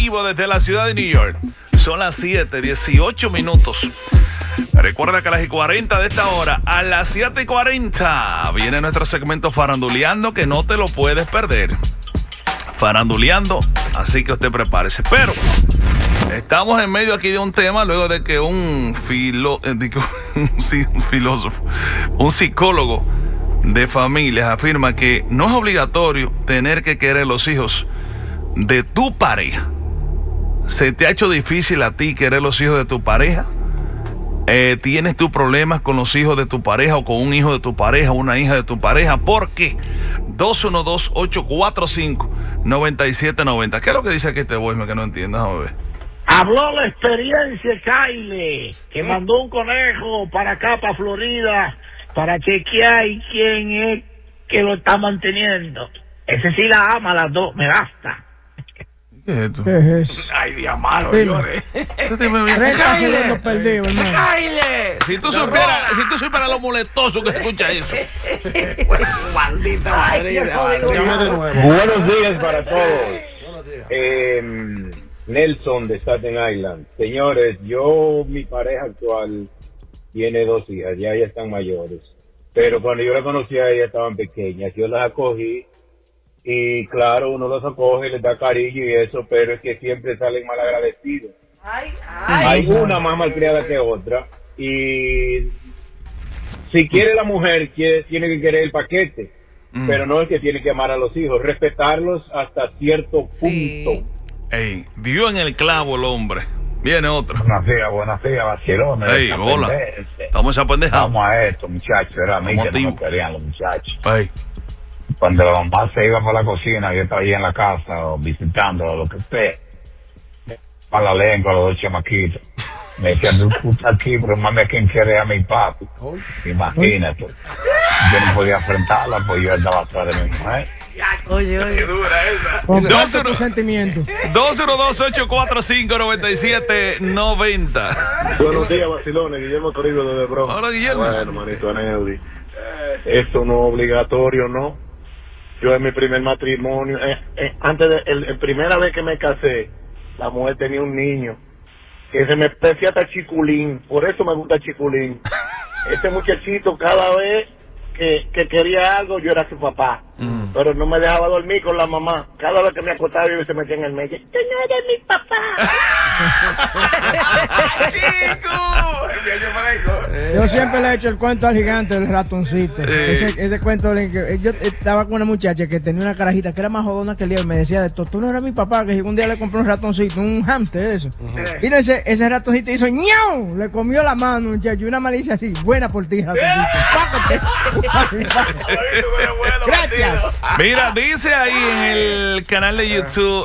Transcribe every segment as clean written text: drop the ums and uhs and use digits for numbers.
vivo desde la ciudad de New York. Son las 7:18. Recuerda que a las 40 de esta hora, a las 7:40, viene nuestro segmento Faranduleando, que no te lo puedes perder. Faranduleando, así que usted prepárese. Pero estamos en medio aquí de un tema luego de que un filósofo, un psicólogo de familias afirma que no es obligatorio tener que querer los hijos de tu pareja. ¿Se te ha hecho difícil a ti querer los hijos de tu pareja? ¿Tienes tú problemas con los hijos de tu pareja o con un hijo de tu pareja o una hija de tu pareja? ¿Por qué? 212-845-9790. ¿Qué es lo que dice aquí este voice que no entiendas? Vamos a ver. Habló la experiencia, Kyle, que mandó un conejo para acá, para Florida, para chequear quién es que lo está manteniendo. Ese sí la ama, las dos, me basta. ¿Qué es esto? ¿Qué es eso? Ay, día malo, lloré. 30 segundos perdidos, hermano. Si tú supieras lo molestoso que se escucha eso. Maldita madre. Buenos días para todos. Nelson de Staten Island. Señores, mi pareja actual tiene 2 hijas, ya están mayores. Pero cuando yo la conocí a ella estaban pequeñas. Yo las acogí y claro, uno las acoge, les da cariño y eso, pero es que siempre salen mal agradecidos. Hay una más malcriada que otra y si quiere la mujer, tiene que querer el paquete, pero no es que tiene que amar a los hijos, respetarlos hasta cierto punto. Ey, dio en el clavo el hombre. Viene otro. Buenos días, Barcelona. Ey, hola. Estamos esa pendeja. Vamos a esto, muchachos. Era a mí que no me querían los muchachos. Ey. Cuando la mamá se iba para la cocina, yo estaba ahí en la casa o visitando o lo que sea. Para la lengua, los 2 chamaquitos. Me decían, tú estás aquí, pero mami, ¿quién quiere a mi papi? Imagínate. Yo no podía enfrentarla, pues yo andaba atrás de mi mujer. Oye. Qué dura esa. Comparte tus sentimientos. 212-845-9790. Buenos días, Barcelona. Guillermo Toribio de Bronx. Hola, Guillermo. Bueno, manito Aneudi. Esto no es obligatorio, ¿no? Yo en mi primer matrimonio, antes de la primera vez que me casé, la mujer tenía un niño que se me decía hasta Chiculín, por eso me gusta Chiculín. Ese muchachito cada vez que quería algo, yo era su papá, pero no me dejaba dormir con la mamá. Cada vez que me acostaba yo se metía en el medio. ¡Tú no eres mi papá! ¡Chico! Yo siempre le he hecho el cuento al gigante del ratoncito. Ese cuento, yo estaba con una muchacha que tenía una carajita que era más jodona que el día y me decía de todo, tú no eres mi papá, que un día le compré un ratoncito, un hámster de eso. Y ese ratoncito hizo ¡ñau! Le comió la mano, muchacho, y una malicia así, buena por ti, ratoncito. Gracias. Mira, dice ahí en el canal de YouTube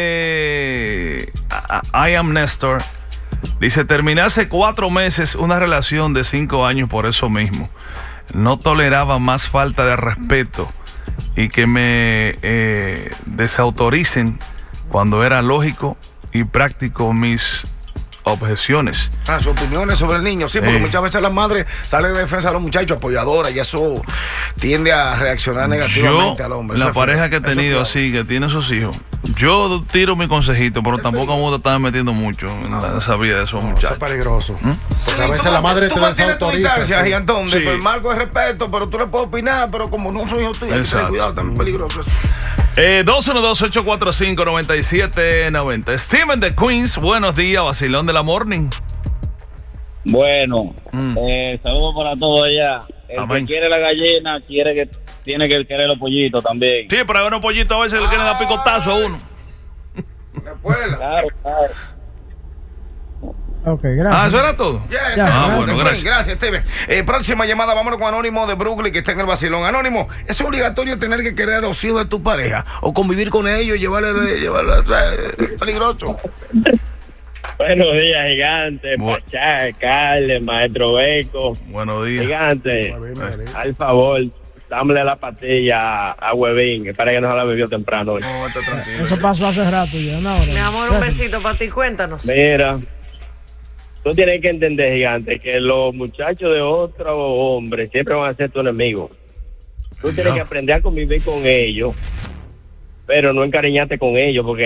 I am Néstor. Dice, terminé hace 4 meses una relación de 5 años por eso mismo. No toleraba más falta de respeto y que me desautoricen cuando era lógico y práctico mis objeciones. Sus opiniones sobre el niño, sí, porque muchas veces las madres salen de defensa de los muchachos, apoyadoras, y eso tiende a reaccionar negativamente al hombre. La pareja que he tenido así, que tiene sus hijos, yo tiro mi consejito, pero tampoco me gusta estar metiendo mucho en esa vida de esos muchachos. Eso es peligroso. Porque a veces la madre te desautoriza. Gigantón, por el marco de respeto, pero tú le puedes opinar, pero como no soy hijo tuyo, hay que tener cuidado, también peligroso eso. 212-845-9790. Steven de Queens, buenos días, vacilón de la morning. Bueno, saludos para todos allá. El que quiere la gallina tiene que querer los pollitos también. Sí, pero hay unos pollitos a veces le quieren dar picotazo a uno. Claro. Ok, gracias. ¿Eso era todo? Bueno, gracias, Steven. Próxima llamada, vámonos con Anónimo de Brooklyn, que está en el vacilón. Anónimo, ¿es obligatorio tener que querer a los hijos de tu pareja? ¿O convivir con ellos, llevarle o sea, es peligroso? Buenos días, gigante, Pachá, Carles, Maestro Beco. Buenos días. Gigante, al favor, dámele la pastilla a Huevín, que para que no se la bebió temprano. No, está tranquilo. Eso pasó hace rato ya, una hora. Mi amor, un besito para ti, cuéntanos. Mira, tú tienes que entender, gigante, que los muchachos de otro hombre siempre van a ser tu enemigo. Tú tienes que aprender a convivir con ellos, pero no encariñarte con ellos, porque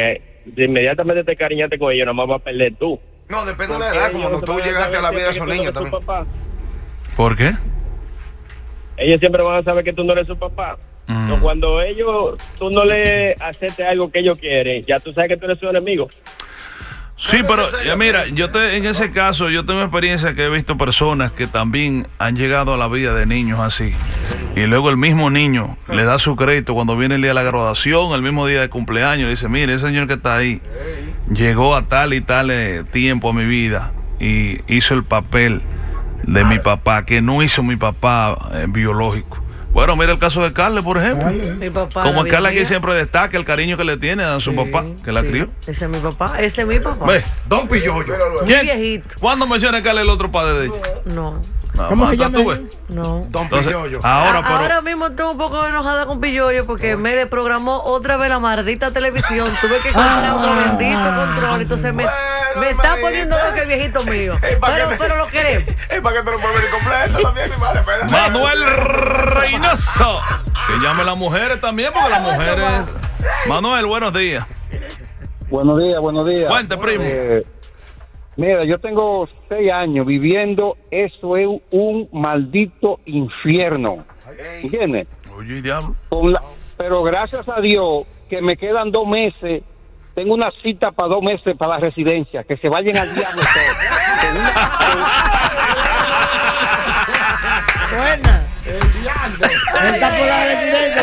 si inmediatamente te cariñaste con ellos, nada más vas a perder tú. No, depende de la edad, como tú llegaste a la vida de esos niños también. ¿Por qué? Ellos siempre van a saber que tú no eres su papá. Pero cuando tú no le aceptes algo que ellos quieren, ya tú sabes que tú eres su enemigo. Sí, pero ya mira, en ese caso yo tengo experiencia que he visto personas que también han llegado a la vida de niños así. Y luego el mismo niño le da su crédito cuando viene el día de la graduación, el mismo día de cumpleaños, le dice, mire, ese señor que está ahí llegó a tal y tal tiempo a mi vida y hizo el papel de mi papá, que no hizo mi papá biológico. Bueno, mira el caso de Carla, por ejemplo. Mi papá. Como Carla que siempre destaca el cariño que le tiene a su papá, que la crió. Ese es mi papá, ese es mi papá. Ve. Don Pilloyo. Muy viejito. ¿Cuándo menciona Carla el otro padre de ella? No. ¿Cómo se llama? No. Don Pilloyo. Ahora mismo estoy un poco enojada con Pilloyo porque me desprogramó otra vez la maldita televisión. Tuve que comprar otro bendito control. Entonces me está poniendo lo que el viejito mío. Pero lo queremos. Es para que te lo puedas ver completo también, mi madre. Manuel Reynoso. Que llame a las mujeres también, porque las mujeres. Manuel, buenos días. Buenos días. Cuente, primo. Mira, yo tengo 6 años viviendo, eso es un maldito infierno. ¿Entiendes? Oye, diablo. Pero gracias a Dios que me quedan 2 meses, tengo una cita para 2 meses para la residencia, que se vayan al diablo todos. Buena. Está por la residencia,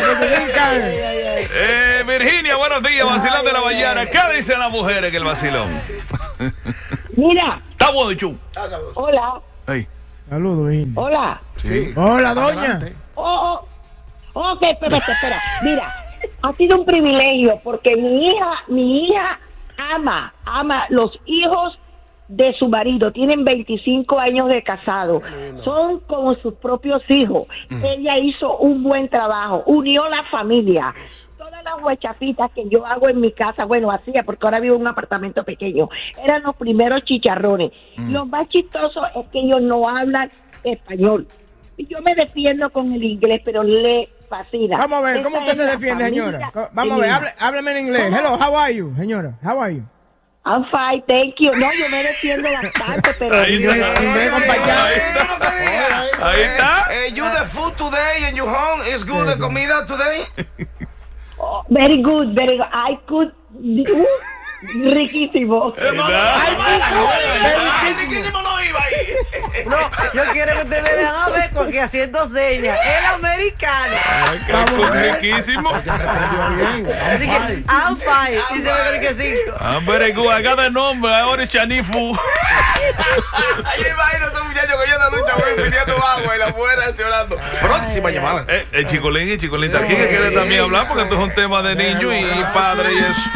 Virginia, buenos días, vacilón de la mañana. ¿Qué dicen las mujeres que el vacilón? Mira. Está bueno, Chu. Hola. Hey. Saludos, Virginia. Hola. Sí. Hola, doña. Ok, espera. Mira, ha sido un privilegio porque mi hija ama los hijos de su marido. Tienen 25 años de casado. Son como sus propios hijos. Ella hizo un buen trabajo. Unió la familia. Todas las huechapitas que yo hago en mi casa, bueno, hacía porque ahora vivo en un apartamento pequeño, eran los primeros chicharrones. Lo más chistoso es que ellos no hablan español. Y yo me defiendo con el inglés, pero le fascina. Vamos a ver, ¿cómo usted se defiende, señora? Vamos a ver, háblame en inglés. Hello, how are you, señora? How are you? I'm fine, thank you. No, yo me defiendo bastante, pero... Ahí está. You the food today in your home is good, the comida today? Very good. I could... riquísimo. Riquísimo no iba ahí. No, yo quiero que ustedes vean a ver porque haciendo señas. El americano. Riquísimo. Así que, I'm fine. Dice que sí. I'm very good. I got the number. Ahora es Chanifu. Ahí imagino esos muchachos que yo no lucha pidiendo agua y la mujer llorando. Próxima llamada. El Chicolín está aquí que quiere también hablar porque esto es un tema de niño y padre y eso.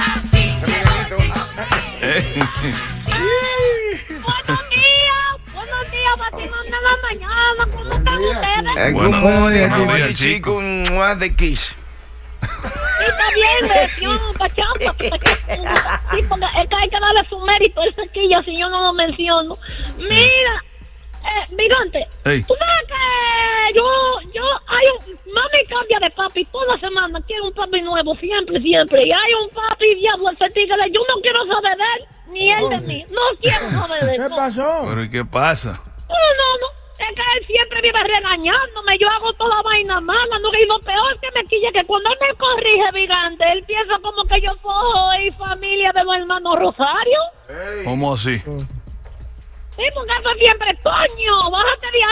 Buenos días, vacilón de la mañana. ¿Cómo están ustedes? Buenos días, chico. De Kiss. Está bien, pachamba. Sí, porque es que hay que darle su mérito al sequillo si yo no lo menciono. Mira, Vigante, hey. Tú sabes que mami cambia de papi toda semana, quiere un papi nuevo, siempre, y hay un papi diablo, ese tigre, yo no quiero saber de él, ni él de mí, no quiero saber de él. ¿Qué pasó? ¿Pero y qué pasa? No, es que él siempre vive regañándome, yo hago toda la vaina mala, no, y lo peor que me quilla que cuando él me corrige, Vigante, él piensa como que yo soy familia de los hermanos Rosario. Hey. ¿Cómo así? Sí, porque eso siempre, Toño, bájate de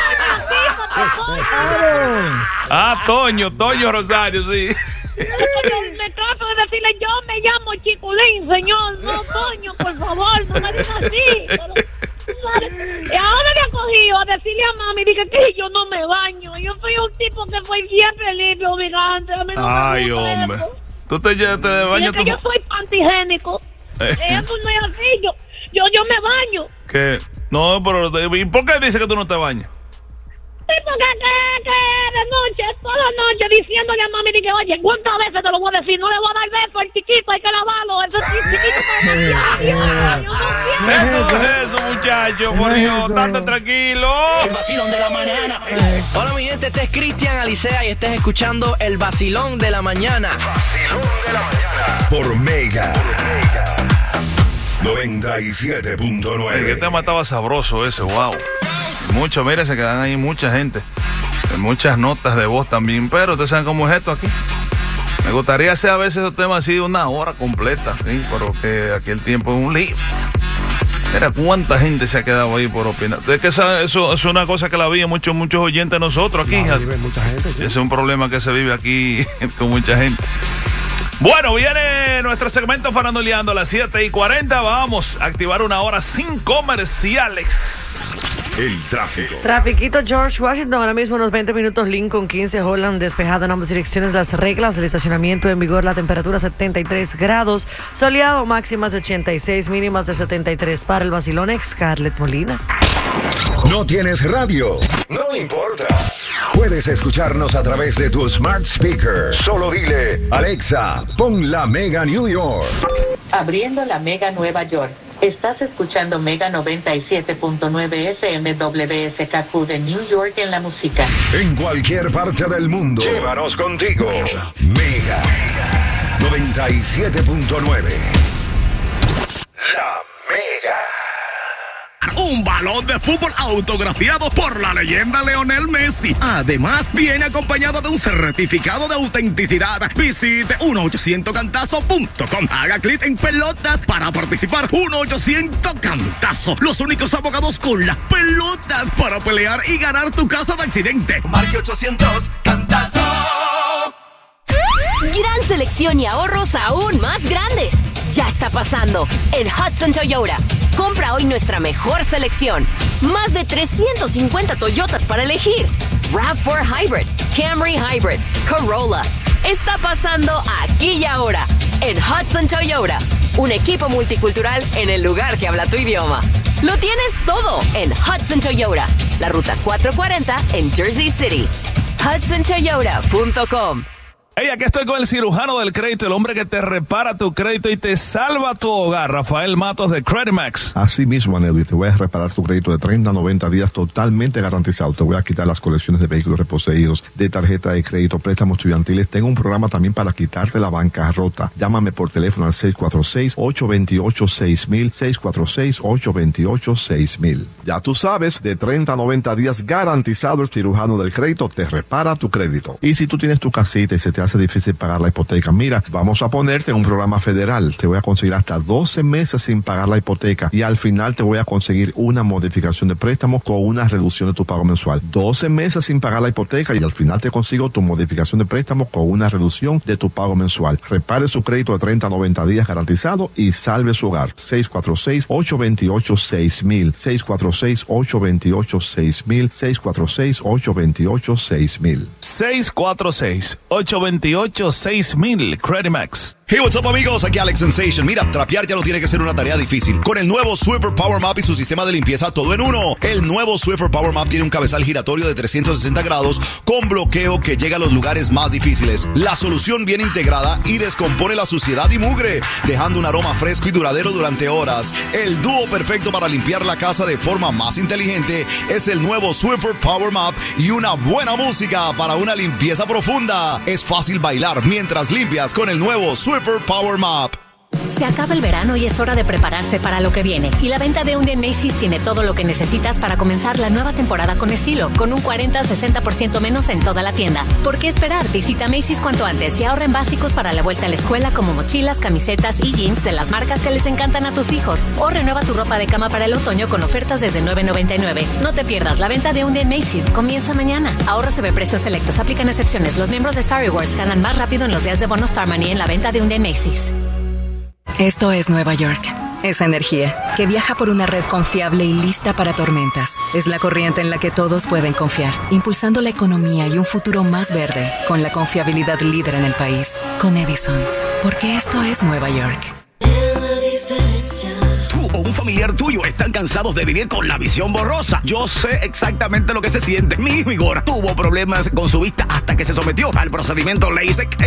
ahí, Toño, Toño Rosario, sí. Me trato de decirle, yo me llamo Chiculín, señor, no Toño, por favor, no me digas así. Y ahora le he cogido a decirle a mami, dije que yo no me baño, yo soy un tipo que soy siempre limpio, Vigante, a mí no ay, hombre. Eso. ¿Tú te bañas? Es que yo soy antigénico, eso no es así, yo me baño. ¿Qué? No, pero ¿y por qué dice que tú no te bañas? tipo que de noche, toda noche, diciéndole a mami, que oye, ¿cuántas veces te lo voy a decir? No le voy a dar beso al chiquito, hay que lavarlo. Ese chiquito Eso, muchachos, por Dios, tanto tranquilo. El vacilón de la mañana. Hola, mi gente, este es Cristian Alicea y estás escuchando el vacilón de la mañana. Vacilón de la mañana. Por Mega. 97.9. Qué tema estaba sabroso ese, wow. Mucho, mire, se quedan ahí mucha gente. Muchas notas de voz también, pero ustedes saben cómo es esto aquí. Me gustaría hacer a veces esos temas así de una hora completa, ¿sí? Pero que aquí el tiempo es un lío. Mira cuánta gente se ha quedado ahí por opinar. Es que eso es una cosa que la viven muchos oyentes de nosotros aquí. Mucha gente, sí. Ese es un problema que se vive aquí con mucha gente. Bueno, viene nuestro segmento faranduleando a las 7:40. Vamos a activar una hora sin comerciales. El tráfico. Trafiquito George Washington, ahora mismo unos 20 minutos Lincoln, 15 Holland, despejado en ambas direcciones. Las reglas del estacionamiento en vigor, la temperatura 73 grados, soleado, máximas de 86, mínimas de 73. Para el vacilón, Scarlett Molina. ¿No tienes radio? No importa. Puedes escucharnos a través de tu smart speaker. Solo dile, Alexa, pon la Mega New York. Abriendo la Mega Nueva York. Estás escuchando Mega 97.9 FM WSKQ de New York en la música. En cualquier parte del mundo. Llévanos contigo. Mega 97.9. La Mega. Un balón de fútbol autografiado por la leyenda Lionel Messi. Además, viene acompañado de un certificado de autenticidad. Visite 1-800-Cantazo.com. Haga clic en pelotas para participar. 1-800-Cantazo. Los únicos abogados con las pelotas para pelear y ganar tu caso de accidente. Marque 800-Cantazo. Gran selección y ahorros aún más grandes. Ya está pasando en Hudson Toyota. Compra hoy nuestra mejor selección. Más de 350 Toyotas para elegir. RAV4 Hybrid, Camry Hybrid, Corolla. Está pasando aquí y ahora en Hudson Toyota. Un equipo multicultural en el lugar que habla tu idioma. Lo tienes todo en Hudson Toyota. La ruta 440 en Jersey City. HudsonToyota.com. Hey, aquí estoy con el cirujano del crédito, el hombre que te repara tu crédito y te salva tu hogar, Rafael Matos de Credimax. Así mismo, Anelio, te voy a reparar tu crédito de 30 a 90 días totalmente garantizado. Te voy a quitar las colecciones de vehículos reposeídos, de tarjeta de crédito, préstamos estudiantiles. Tengo un programa también para quitarte la bancarrota. Llámame por teléfono al 646-828-6000, 646-828-6000. Ya tú sabes, de 30 a 90 días garantizado, el cirujano del crédito te repara tu crédito. Y si tú tienes tu casita y se te hace difícil pagar la hipoteca, mira, vamos a ponerte en un programa federal. Te voy a conseguir hasta 12 meses sin pagar la hipoteca y al final te voy a conseguir una modificación de préstamo con una reducción de tu pago mensual. 12 meses sin pagar la hipoteca y al final te consigo tu modificación de préstamo con una reducción de tu pago mensual. Repare su crédito de 30 a 90 días garantizado y salve su hogar. 646-828-6000, 646-828-6000, 646-828-6000. 646-828-6000, Credimax. Hey, what's up, amigos? Aquí Alex Sensation. Mira, trapear ya no tiene que ser una tarea difícil. Con el nuevo Swiffer Power Mop y su sistema de limpieza todo en uno. El nuevo Swiffer Power Mop tiene un cabezal giratorio de 360 grados con bloqueo que llega a los lugares más difíciles. La solución viene integrada y descompone la suciedad y mugre, dejando un aroma fresco y duradero durante horas. El dúo perfecto para limpiar la casa de forma más inteligente es el nuevo Swiffer Power Mop y una buena música para una limpieza profunda. Es fácil bailar mientras limpias con el nuevo Swiffer Power Mop. Se acaba el verano y es hora de prepararse para lo que viene. Y la venta de un día en Macy's tiene todo lo que necesitas para comenzar la nueva temporada con estilo, con un 40-60% menos en toda la tienda. ¿Por qué esperar? Visita Macy's cuanto antes y ahorra en básicos para la vuelta a la escuela como mochilas, camisetas y jeans de las marcas que les encantan a tus hijos. O renueva tu ropa de cama para el otoño con ofertas desde $9.99. No te pierdas la venta de un día en Macy's. Comienza mañana. Ahorro sobre precios selectos. Aplican excepciones. Los miembros de Star Rewards ganan más rápido en los días de bono Star Money en la venta de un día en Macy's. Esto es Nueva York. Esa energía que viaja por una red confiable y lista para tormentas. Es la corriente en la que todos pueden confiar, impulsando la economía y un futuro más verde, con la confiabilidad líder en el país. Con Edison. Porque esto es Nueva York. ¿Tú o un familiar tuyo están cansados de vivir con la visión borrosa. Yo sé exactamente lo que se siente. Mi hijo Igor tuvo problemas con su vista hasta que se sometió al procedimiento LASIK